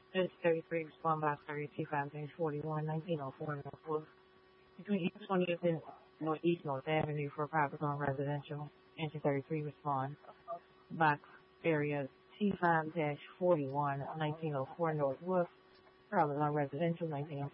Edge 33 respond box 32-41, 1904 Northwood. Between East 20th and Northeast North Avenue for private home residential. Engine 33 respond. Box area T5-41, 1904 Northwood. Private home residential, 1904.